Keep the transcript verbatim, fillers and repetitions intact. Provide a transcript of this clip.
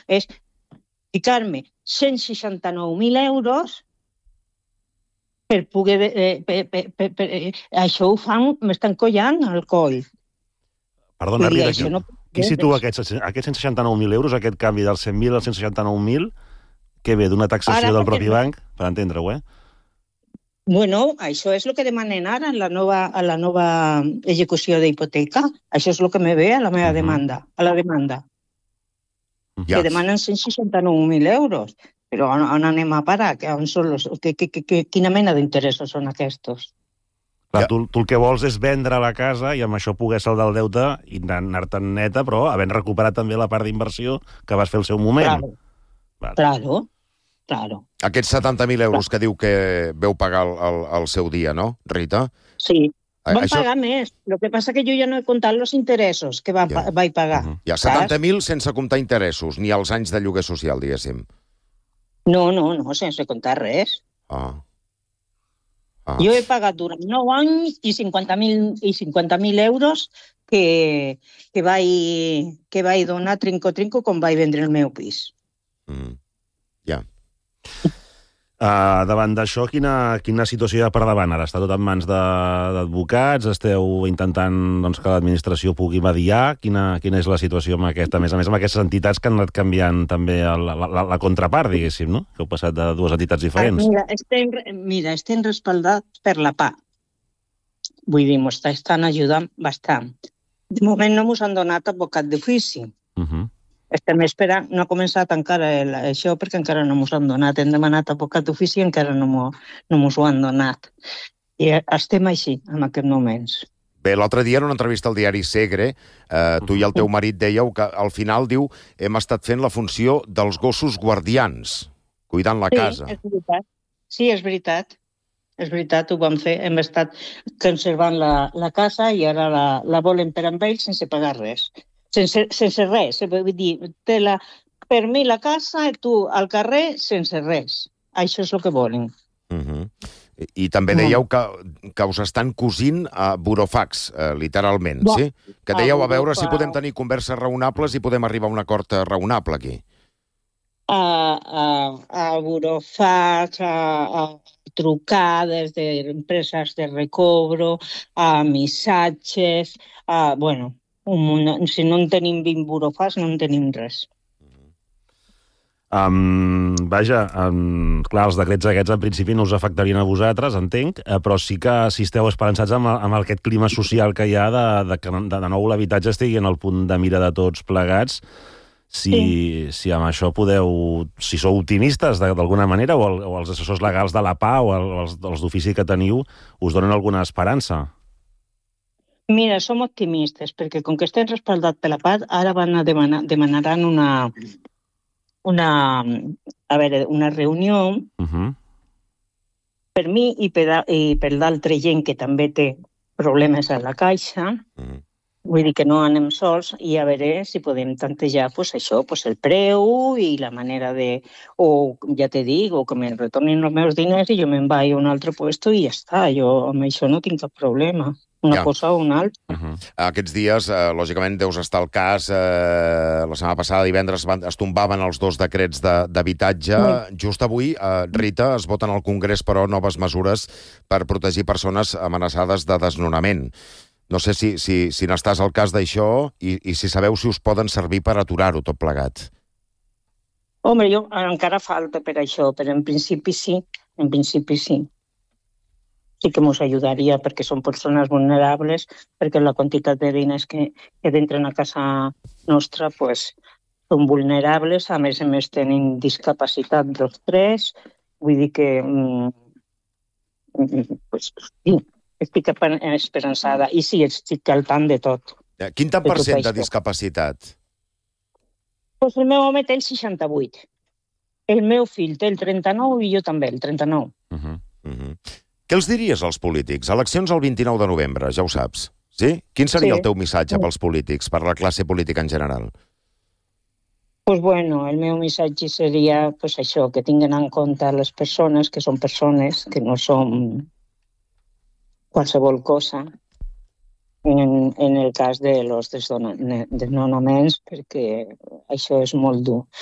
és ficar-me cent seixanta-nou mil euros per poder... Eh, per, per, per, per, eh, això ho fan, m'estan collant al coll. Perdona, Rita, qui, no... qui situa aquests, aquests cent seixanta-nou mil euros, aquest canvi dels cent mil als cent seixanta-nou mil, que ve d'una taxació ara, del propi no... banc, per entendre-ho, eh? Bueno, això és el que demanen ara en la nova, a la nova execució d'hipoteca. Això és el que me ve a la meva uh-huh. demanda, a la demanda. Uh-huh. Que demanen cent seixanta-nou mil euros. Però on, on anem a parar? Que, on són los, que, que, que, que, quina mena d'interessos són aquests? Clar, tu, tu el que vols és vendre la casa i amb això poder saldar el deute i anar-te'n neta, però havent recuperat també la part d'inversió que vas fer al seu moment. Claro, vale. claro, claro. Aquests setanta mil euros claro. que diu que veu pagar el, el, el seu dia, no, Rita? Sí, van això... pagar més. El que passa que jo ja no he comptat els interessos que va, ja. vaig pagar. Uh-huh. Ja, setanta mil sense comptar interessos, ni els anys de lloguer social, diguéssim. No, no, no, sense comptar res. Ah. Ah. Jo he pagat durant nou anys i cinquanta mil euros que, que, vaig, que vaig donar trinco-trinco quan vaig vendre el meu pis. Mm. Ja. Uh, davant d'això, quina, quina situació hi ha per davant? Ara està tot en mans d'advocats? Esteu intentant doncs, que l'administració pugui mediar? Quina, quina és la situació amb aquesta? A més a més, amb aquestes entitats que han anat canviant també la, la, la contrapart, diguéssim, no? Que heu passat de dues entitats diferents. Mira, estem, mira, estem respaldats per la P A. Vull dir, ens estan ajudant bastant. De moment no ens han donat advocat d'ofici. Uh-huh. Estem esperant, no ha començat encara el, això perquè encara no ens han donat. Hem demanat advocat d'ofici i encara no ens ho han donat. I estem així, en aquests moments. Bé, l'altre dia, en una entrevista al diari Segre, eh, tu i el teu marit dèieu que al final, diu, hem estat fent la funció dels gossos guardians, cuidant la sí, casa. És veritat. Sí, és veritat. És veritat, ho vam fer. Hem estat conservant la, la casa i ara la, la volen per amb ells sense pagar res. Sense, sense res, vull dir, té la, per mi la casa i tu al carrer sense res. Això és el que volen. Uh-huh. I també dèieu que, que us estan cosint a burofax, eh, literalment, Bo, sí? Que dèieu a veure si podem tenir converses raonables i podem arribar a un acord raonable aquí. A, a, a burofax, a, a trucades d'empreses de recobro, a missatges, a, bueno... Un, si no en tenim vint burofars, no en tenim res. Um, vaja, um, clar, els decrets aquests en principi no us afectarien a vosaltres, entenc, eh, però sí que si esteu esperançats amb, amb aquest clima social que hi ha de, de que de, de nou l'habitatge estigui en el punt de mira de tots plegats, si, sí. si amb això podeu, si sou optimistes d'alguna manera, o, el, o els assessors legals de la P A o els, els d'ofici que teniu us donen alguna esperança? Mira, som optimistes, perquè com que estem respaldats per la P A, ara van a demanar, demanaran una, una, a veure, una reunió uh-huh. per mi i per, i per l'altra gent que també té problemes a la caixa. Uh-huh. Vull dir que no anem sols i a veure si podem tantejar pues, això, pues, el preu i la manera de... O, ja te dic, o que me retornin els meus diners i jo me'n vaig a un altre puesto i ja està. Jo amb això no tinc cap problema. Una ja. cosa o una altra. Uh-huh. Aquests dies, eh, lògicament, deus estar al cas. Eh, la setmana passada, divendres, van, es tombaven els dos decrets d'habitatge. Sí. Just avui, eh, Rita, es voten al Congrés, però, noves mesures per protegir persones amenaçades de desnonament. No sé si, si, si n'estàs al cas d'això i, i si sabeu si us poden servir per aturar-ho tot plegat. Home, jo encara falta per això, però en principi sí. En principi sí. Sí que ens ajudaria perquè són persones vulnerables, perquè la quantitat de diners que, que entren a casa nostra pues, són vulnerables, a més a més tenen discapacitat dels tres, vull dir que mm, pues, sí, estic esperançada i sí, estic al tant de tot. Quin tant per cent de discapacitat? Pues el meu home té el seixanta-vuit. El meu fill té el trenta-nou i jo també, el trenta-nou. Uh-huh, uh-huh. Què els diries als polítics? Eleccions el vint-i-nou de novembre, ja ho saps. Sí? Quin seria sí. el teu missatge pels polítics, per la classe política en general? Pues bueno, el meu missatge seria pues això, que tinguin en compte les persones, que són persones, que no són qualsevol cosa, en, en el cas de los desnonaments, perquè això és molt dur.